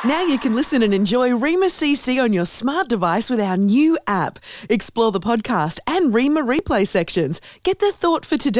Now you can listen and enjoy Rima CC on your smart device with our new app. Explore the podcast and Rima replay sections. Get the thought for today.